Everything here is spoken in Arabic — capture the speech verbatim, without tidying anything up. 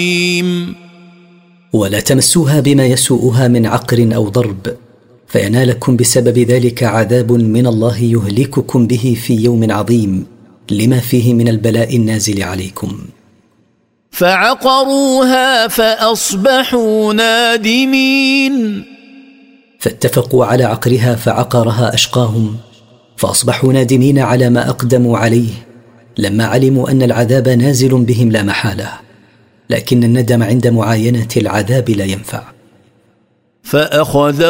ولا تمسوها بما يسوءها من عقر أو ضرب، فينالكم بسبب ذلك عذاب من الله يهلككم به في يوم عظيم لما فيه من البلاء النازل عليكم. فعقروها فأصبحوا نادمين. فاتفقوا على عقرها فعقرها أشقاهم، فأصبحوا نادمين على ما أقدموا عليه لما علموا أن العذاب نازل بهم لا محالة، لكن الندم عند معاينة العذاب لا ينفع. فأخذ